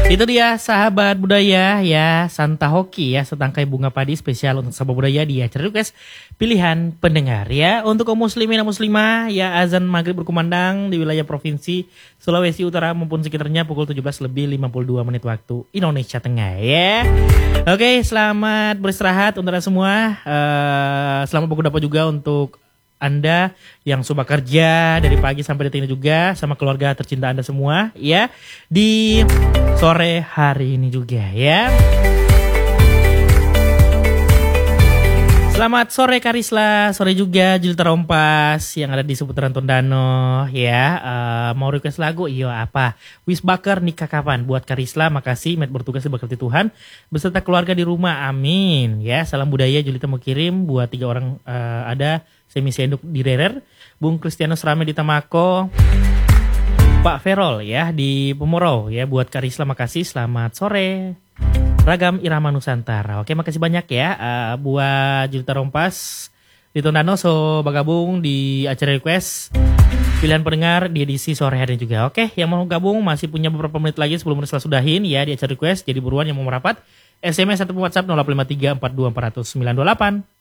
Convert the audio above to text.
Itu dia sahabat budaya ya, Santa Hoki ya, setangkai bunga padi spesial untuk sahabat budaya di acara request pilihan pendengar ya. Untuk kaum muslimin dan muslimah ya, azan maghrib berkumandang di wilayah provinsi Sulawesi Utara maupun sekitarnya pukul 17:52 waktu Indonesia Tengah ya. Oke, selamat beristirahat untuk anda semua. Selamat berkuda juga untuk Anda yang suka kerja dari pagi sampai detik ini juga, sama keluarga tercinta Anda semua ya, di sore hari ini juga ya. Selamat sore Karisla, sore juga Julita Rompas yang ada di seputaran Tondano ya. Mau request lagu? Iya apa? Wis Bakar nikah kapan? Buat Karisla, makasih Met bertugas bekerja Tuhan beserta keluarga di rumah, amin ya. Salam budaya Julita mau kirim buat 3 orang, ada Semi Senduk di Rerer, Bung Kristianus Rame di Tamako, Pak Ferol ya di Pemorau ya. Buat Karisla makasih, selamat sore. Ragam Irama Nusantara. Oke, makasih banyak ya buat Julita Rompas di Tondano so bergabung di acara request pilihan pendengar di edisi sore hari juga. Oke, yang mau gabung masih punya beberapa menit lagi sebelum setelah sudahin ya di acara request. Jadi buruan yang mau merapat SMS atau WhatsApp 0853 42 400 928.